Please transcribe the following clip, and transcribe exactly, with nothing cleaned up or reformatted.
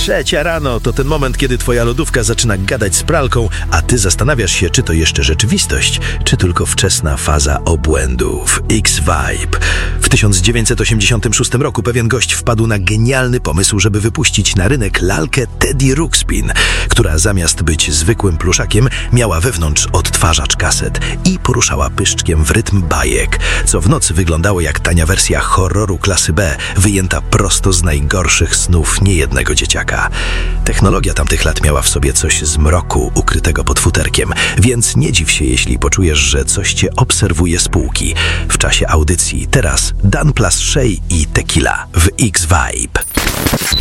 Trzecia rano to ten moment, kiedy twoja lodówka zaczyna gadać z pralką, a ty zastanawiasz się, czy to jeszcze rzeczywistość, czy tylko wczesna faza obłędów. X-Vibe. W tysiąc dziewięćset osiemdziesiątym szóstym roku pewien gość wpadł na genialny pomysł, żeby wypuścić na rynek lalkę Teddy Ruxpin, która zamiast być zwykłym pluszakiem, miała wewnątrz odtwarzacz kaset i poruszała pyszczkiem w rytm bajek, co w nocy wyglądało jak tania wersja horroru klasy B, wyjęta prosto z najgorszych snów niejednego dzieciaka. Technologia tamtych lat miała w sobie coś z mroku ukrytego pod futerkiem, więc nie dziw się, jeśli poczujesz, że coś cię obserwuje z półki. W czasie audycji teraz Dan Plus Shay i Tequila w X-Vibe.